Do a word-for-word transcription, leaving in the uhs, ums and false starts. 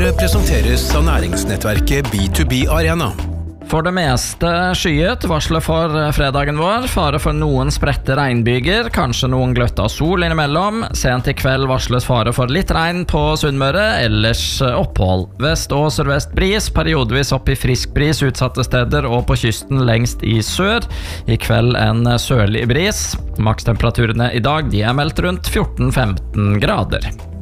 Nyhetsbrevet presenteres av næringsnettverket B to B Arena. For det meste skyet varsler for fredagen vår. Fare for noen spredte regnbyger, kanskje noen gløtt av sol innimellom. Sent i kveld varsles fare for litt regn på Sunnmøre, ellers opphold. Vest- og sørvest bris, periodevis opp i frisk bris utsatte steder og på kysten lengst i sør. I kveld en sørlig bris. Makstemperaturene i dag de er meldt rundt fjorten til femten grader.